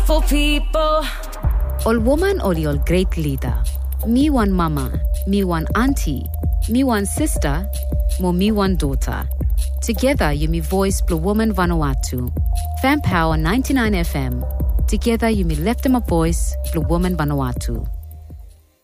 beautiful people. All woman or all great leader. Me one mama, me one auntie, me one sister, mo me one daughter. Together you me voice Blue Woman Vanuatu. Fan Power 99 FM. Together you me left them a voice Blue Woman Vanuatu.